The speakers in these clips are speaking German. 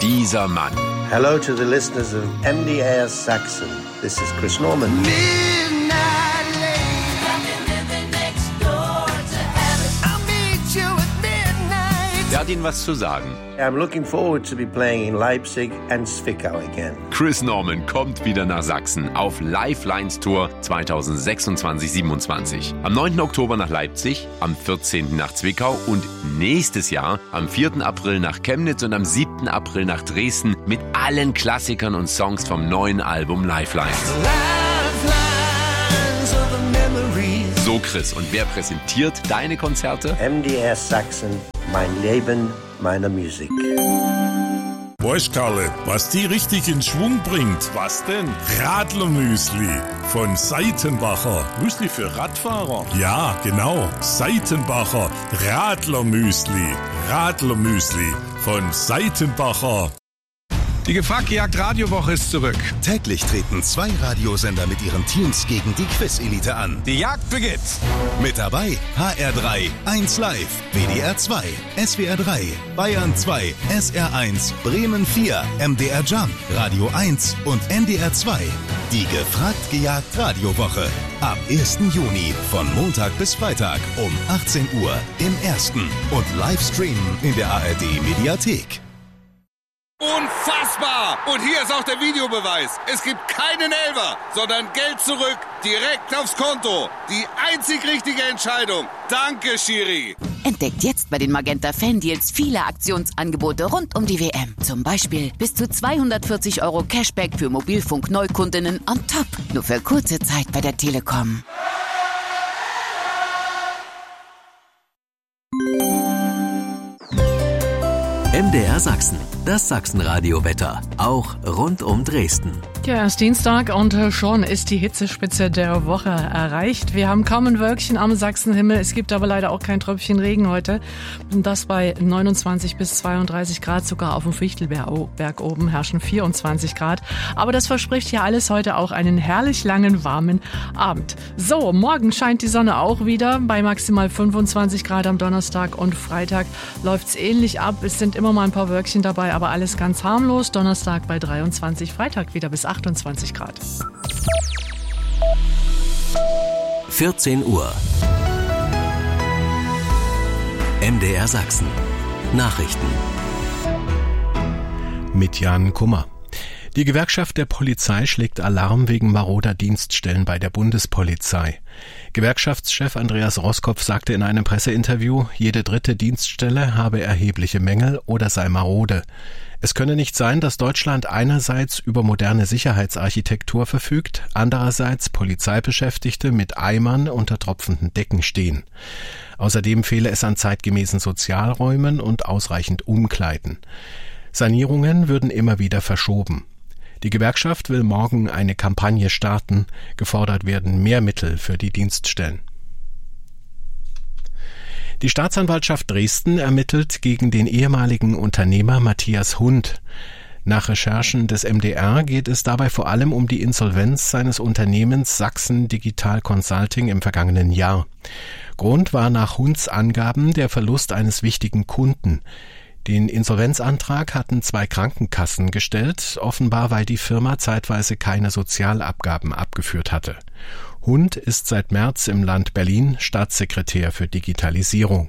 Dieser Mann. Hello to the listeners of MDR Saxon. This is Chris Norman. Der hat Ihnen was zu sagen. I'm looking forward to be playing in Leipzig and Zwickau again. Chris Norman kommt wieder nach Sachsen auf Lifelines Tour 2026-27. Am 9. Oktober nach Leipzig, am 14. nach Zwickau und nächstes Jahr am 4. April nach Chemnitz und am 7. April nach Dresden mit allen Klassikern und Songs vom neuen Album Lifelines. So Chris, und wer präsentiert deine Konzerte? MDR Saxon, mein Leben, meine Musik. Weißt Karle, was die richtig in Schwung bringt? Was denn? Radlermüsli von Seitenbacher. Müsli für Radfahrer? Ja, genau. Seitenbacher Radlermüsli. Radlermüsli von Seitenbacher. Die Gefragt-Gejagt-Radiowoche ist zurück. Täglich treten 2 Radiosender mit ihren Teams gegen die Quiz-Elite an. Die Jagd beginnt. Mit dabei HR3, 1 Live, WDR 2, SWR 3, Bayern 2, SR 1, Bremen 4, MDR Jump, Radio 1 und NDR 2. Die Gefragt-Gejagt-Radiowoche. Ab 1. Juni von Montag bis Freitag um 18 Uhr im Ersten und Livestreamen in der ARD-Mediathek. Unfassbar! Und hier ist auch der Videobeweis. Es gibt keinen Elfer, sondern Geld zurück, direkt aufs Konto. Die einzig richtige Entscheidung. Danke, Schiri. Entdeckt jetzt bei den Magenta Fan-Deals viele Aktionsangebote rund um die WM. Zum Beispiel bis zu 240 € Cashback für Mobilfunk-Neukundinnen on top. Nur für kurze Zeit bei der Telekom. MDR Sachsen, das Sachsenradio-Wetter, auch rund um Dresden. Ja, es ist Dienstag und schon ist die Hitzespitze der Woche erreicht. Wir haben kaum ein Wölkchen am Sachsenhimmel, es gibt aber leider auch kein Tröpfchen Regen heute. Und das bei 29 bis 32 Grad, sogar auf dem Fichtelberg oben herrschen 24 Grad. Aber das verspricht ja alles heute auch einen herrlich langen, warmen Abend. So, morgen scheint die Sonne auch wieder bei maximal 25 Grad am Donnerstag und Freitag läuft's ähnlich ab. Es sind immer mal ein paar Wölkchen dabei, aber alles ganz harmlos. Donnerstag bei 23, Freitag wieder bis 28 Grad. 14 Uhr. MDR Sachsen. Nachrichten. Mit Jan Kummer. Die Gewerkschaft der Polizei schlägt Alarm wegen maroder Dienststellen bei der Bundespolizei. Gewerkschaftschef Andreas Roskopf sagte in einem Presseinterview, jede 3. Dienststelle habe erhebliche Mängel oder sei marode. Es könne nicht sein, dass Deutschland einerseits über moderne Sicherheitsarchitektur verfügt, andererseits Polizeibeschäftigte mit Eimern unter tropfenden Decken stehen. Außerdem fehle es an zeitgemäßen Sozialräumen und ausreichend Umkleiden. Sanierungen würden immer wieder verschoben. Die Gewerkschaft will morgen eine Kampagne starten. Gefordert werden mehr Mittel für die Dienststellen. Die Staatsanwaltschaft Dresden ermittelt gegen den ehemaligen Unternehmer Matthias Hund. Nach Recherchen des MDR geht es dabei vor allem um die Insolvenz seines Unternehmens Sachsen Digital Consulting im vergangenen Jahr. Grund war nach Hunds Angaben der Verlust eines wichtigen Kunden. Den Insolvenzantrag hatten 2 Krankenkassen gestellt, offenbar weil die Firma zeitweise keine Sozialabgaben abgeführt hatte. Hund ist seit März im Land Berlin Staatssekretär für Digitalisierung.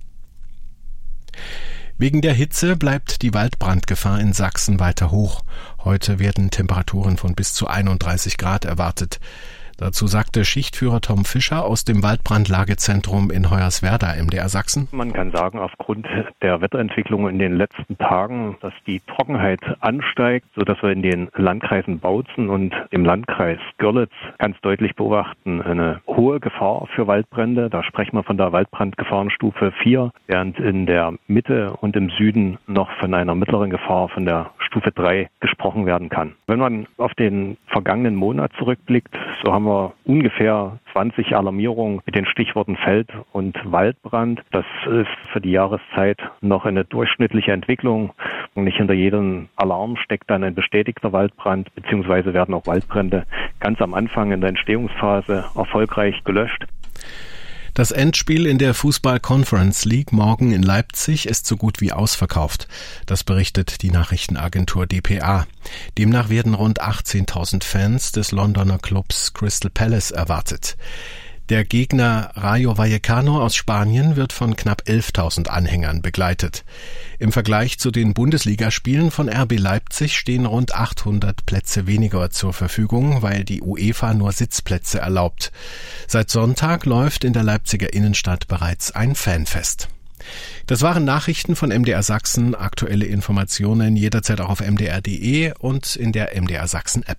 Wegen der Hitze bleibt die Waldbrandgefahr in Sachsen weiter hoch. Heute werden Temperaturen von bis zu 31 Grad erwartet. Dazu sagte Schichtführer Tom Fischer aus dem Waldbrandlagezentrum in Hoyerswerda, MDR Sachsen. Man kann sagen, aufgrund der Wetterentwicklung in den letzten Tagen, dass die Trockenheit ansteigt, sodass wir in den Landkreisen Bautzen und im Landkreis Görlitz ganz deutlich beobachten, eine hohe Gefahr für Waldbrände. Da sprechen wir von der Waldbrandgefahrenstufe 4, während in der Mitte und im Süden noch von einer mittleren Gefahr von der Stufe 3 gesprochen werden kann. Wenn man auf den vergangenen Monat zurückblickt, so haben wir ungefähr 20 Alarmierungen mit den Stichworten Feld- und Waldbrand. Das ist für die Jahreszeit noch eine durchschnittliche Entwicklung. Und nicht hinter jedem Alarm steckt dann ein bestätigter Waldbrand, beziehungsweise werden auch Waldbrände ganz am Anfang in der Entstehungsphase erfolgreich gelöscht. Das Endspiel in der Fußball-Conference League morgen in Leipzig ist so gut wie ausverkauft. Das berichtet die Nachrichtenagentur dpa. Demnach werden rund 18.000 Fans des Londoner Clubs Crystal Palace erwartet. Der Gegner Rayo Vallecano aus Spanien wird von knapp 11.000 Anhängern begleitet. Im Vergleich zu den Bundesligaspielen von RB Leipzig stehen rund 800 Plätze weniger zur Verfügung, weil die UEFA nur Sitzplätze erlaubt. Seit Sonntag läuft in der Leipziger Innenstadt bereits ein Fanfest. Das waren Nachrichten von MDR Sachsen. Aktuelle Informationen jederzeit auch auf mdr.de und in der MDR Sachsen App.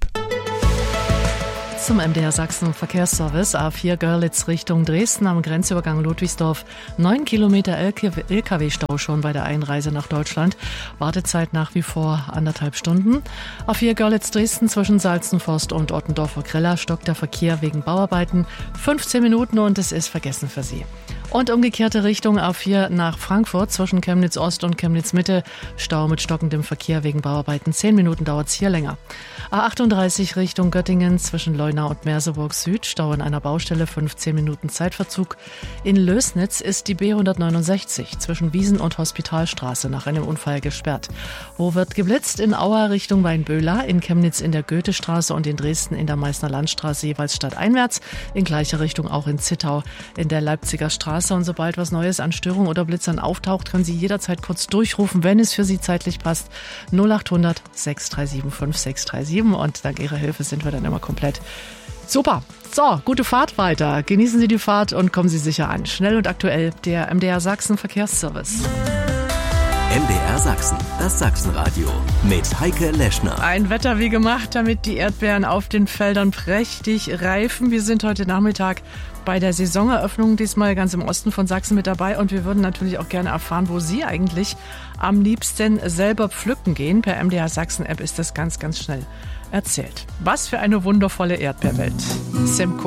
Zum MDR Sachsen Verkehrsservice A4 Görlitz Richtung Dresden am Grenzübergang Ludwigsdorf. 9 Kilometer LKW-Stau schon bei der Einreise nach Deutschland. Wartezeit nach wie vor 1,5 Stunden. A4 Görlitz Dresden zwischen Salzenforst und Ottendorfer Grella stockt der Verkehr wegen Bauarbeiten. 15 Minuten und es ist vergessen für Sie. Und umgekehrte Richtung A4 nach Frankfurt zwischen Chemnitz Ost und Chemnitz Mitte. Stau mit stockendem Verkehr wegen Bauarbeiten. 10 Minuten dauert es hier länger. A38 Richtung Göttingen zwischen Leuna und Merseburg Süd. Stau in einer Baustelle, 15 Minuten Zeitverzug. In Lößnitz ist die B169 zwischen Wiesen und Hospitalstraße nach einem Unfall gesperrt. Wo wird geblitzt? In Aua Richtung Weinböhler, in Chemnitz in der Goethestraße und in Dresden in der Meißner Landstraße jeweils stadteinwärts. In gleicher Richtung auch in Zittau in der Leipziger Straße. Und sobald was Neues an Störungen oder Blitzern auftaucht, können Sie jederzeit kurz durchrufen, wenn es für Sie zeitlich passt. 0800 637 5637 und dank Ihrer Hilfe sind wir dann immer komplett. Super. So, gute Fahrt weiter. Genießen Sie die Fahrt und kommen Sie sicher an. Schnell und aktuell, der MDR Sachsen Verkehrsservice. MDR Sachsen, das Sachsenradio mit Heike Leschner. Ein Wetter wie gemacht, damit die Erdbeeren auf den Feldern prächtig reifen. Wir sind heute Nachmittag bei der Saisoneröffnung, diesmal ganz im Osten von Sachsen mit dabei. Und wir würden natürlich auch gerne erfahren, wo Sie eigentlich am liebsten selber pflücken gehen. Per MDR Sachsen App ist das ganz, ganz schnell erzählt. Was für eine wundervolle Erdbeerwelt. Sam Cooke.